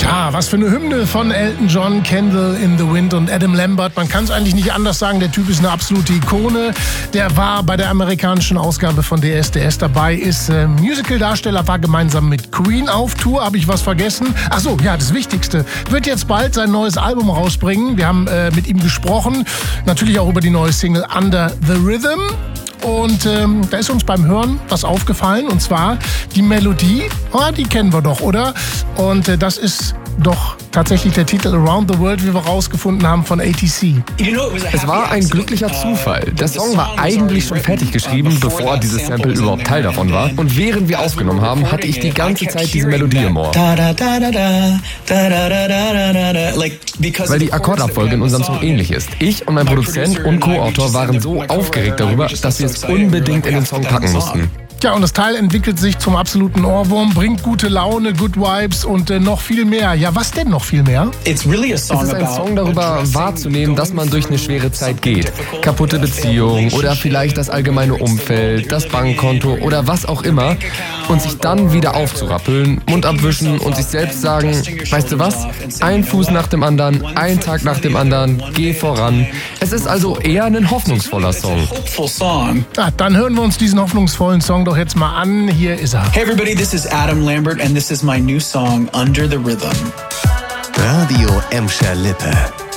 Tja, was für eine Hymne von Elton John, Candle in the Wind und Adam Lambert. Man kann es eigentlich nicht anders sagen, der Typ ist eine absolute Ikone. Der war bei der amerikanischen Ausgabe von DSDS dabei, ist Musical-Darsteller, war gemeinsam mit Queen auf Tour. Habe ich was vergessen? Ach so, ja, das Wichtigste. Wird jetzt bald sein neues Album rausbringen. Wir haben mit ihm gesprochen, natürlich auch über die neue Single Under the Rhythm. Und da ist uns beim Hören was aufgefallen, und zwar die Melodie, die kennen wir doch, oder? Und das ist doch tatsächlich der Titel Around the World, wie wir rausgefunden haben, von ATC. Es war ein glücklicher Zufall. Der Song war eigentlich schon fertig geschrieben, bevor dieses Sample überhaupt Teil davon war. Und während wir aufgenommen haben, hatte ich die ganze Zeit diese Melodie im Ohr. Weil die Akkordabfolge in unserem Song ähnlich ist. Ich und mein Produzent und Co-Autor waren so aufgeregt darüber, dass wir es unbedingt in den Song packen mussten. Ja, und das Teil entwickelt sich zum absoluten Ohrwurm, bringt gute Laune, Good Vibes und noch viel mehr. Ja, was denn noch viel mehr? Es ist ein Song darüber, wahrzunehmen, dass man durch eine schwere Zeit geht. Kaputte Beziehungen oder vielleicht das allgemeine Umfeld, das Bankkonto oder was auch immer. Und sich dann wieder aufzurappeln, Mund abwischen und sich selbst sagen, weißt du was? Ein Fuß nach dem anderen, ein Tag nach dem anderen, geh voran. Es ist also eher ein hoffnungsvoller Song. Ja, dann hören wir uns diesen hoffnungsvollen Song doch jetzt mal an. Hier ist er. Hey everybody, this is Adam Lambert and this is my new song Under the Rhythm. Radio Emscher Lippe.